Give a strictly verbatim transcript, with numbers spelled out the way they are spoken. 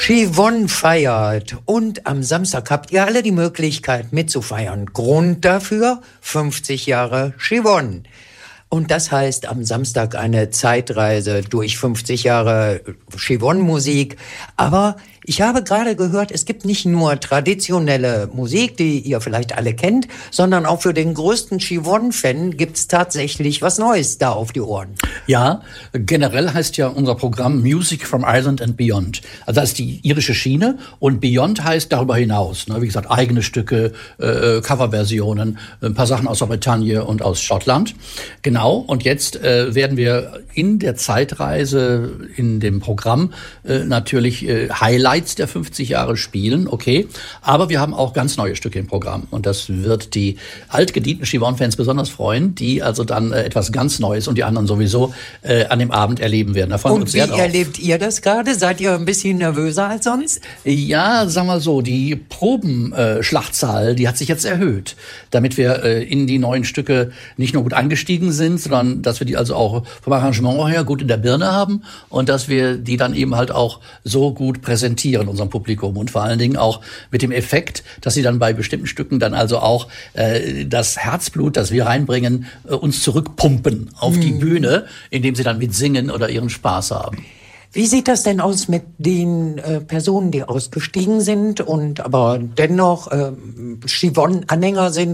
Chivonne feiert und am Samstag habt ihr alle die Möglichkeit mitzufeiern. Grund dafür fünfzig Jahre Chivonne. Und das heißt am Samstag eine Zeitreise durch fünfzig Jahre Chivonne-Musik. Aber ich habe gerade gehört, es gibt nicht nur traditionelle Musik, die ihr vielleicht alle kennt, sondern auch für den größten Chivonne-Fan gibt's tatsächlich was Neues da auf die Ohren. Ja, generell heißt ja unser Programm Music from Ireland and Beyond. Also das ist die irische Schiene und Beyond heißt darüber hinaus. Ne? Wie gesagt, eigene Stücke, äh, Coverversionen, ein paar Sachen aus der Bretagne und aus Schottland. Genau, und jetzt äh, werden wir in der Zeitreise, in dem Programm äh, natürlich äh, Highlights der fünfzig Jahre spielen, okay. Aber wir haben auch ganz neue Stücke im Programm. Und das wird die altgedienten Chivonne-Fans besonders freuen, die also dann äh, etwas ganz Neues und die anderen sowieso äh, an dem Abend erleben werden. Da freuen wir uns sehr Und wie drauf. erlebt ihr das gerade? Seid ihr ein bisschen nervöser als sonst? Ja, sagen wir so, die Probenschlachtzahl, äh, die hat sich jetzt erhöht, damit wir äh, in die neuen Stücke nicht nur gut eingestiegen sind, sondern dass wir die also auch vom Arrangement her gut in der Birne haben und dass wir die dann eben halt auch so gut präsentieren unserem Publikum und vor allen Dingen auch mit dem Effekt, dass sie dann bei bestimmten Stücken dann also auch äh, das Herzblut, das wir reinbringen, äh, uns zurückpumpen auf hm. die Bühne, indem sie dann mit singen oder ihren Spaß haben. Wie sieht das denn aus mit den äh, Personen, die ausgestiegen sind und aber dennoch äh, Chivonne-Anhänger sind